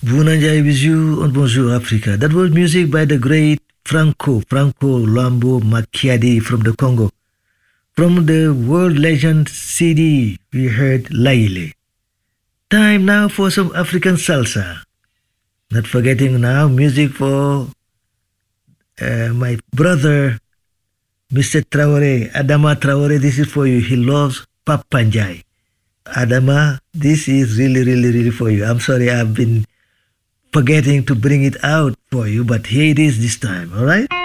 Bounanjay with you on Bonjour Africa. That was music by the great Franco Lambo Macchiadi from the Congo. From the world legend CD, we heard Laile. Time now for some African salsa. Not forgetting now music for my brother, Mr. Traore, Adama Traore. This is for you. He loves Papanjai. Adama, this is really for you. I'm sorry I've been forgetting to bring it out for you, but here it is this time, all right?